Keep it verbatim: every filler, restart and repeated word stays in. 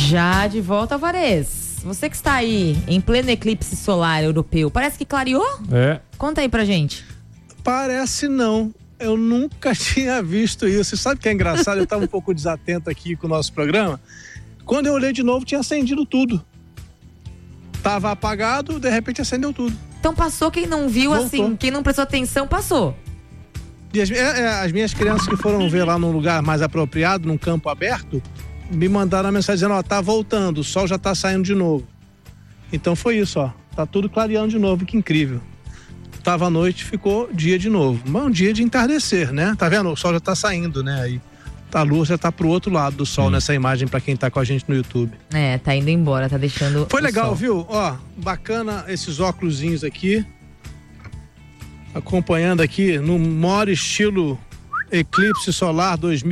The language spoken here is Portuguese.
Já de volta, Alvarez. Você que está aí em pleno eclipse solar europeu, parece que clareou? É. Conta aí pra gente. Parece não. Eu nunca tinha visto isso. E sabe o que é engraçado? Eu estava um pouco desatento aqui com o nosso programa. Quando eu olhei de novo, tinha acendido tudo. Tava apagado, de repente acendeu tudo. Então passou, quem não viu, Voltou. assim, quem não prestou atenção, passou. E as, é, é, as minhas crianças que foram ver lá num lugar mais apropriado, num campo aberto, me mandaram uma mensagem dizendo, ó, tá voltando, o sol já tá saindo de novo. Então foi isso, ó. Tá tudo clareando de novo, que incrível. Tava à noite, ficou dia de novo. Mas um dia de entardecer, né? Tá vendo? O sol já tá saindo, né? Aí a luz já tá pro outro lado do sol, hum. nessa imagem pra quem tá com a gente no YouTube. É, tá indo embora, tá deixando. Foi legal, sol. Viu? Ó, bacana esses óculosinhos aqui. Acompanhando aqui no maior estilo Eclipse Solar dois mil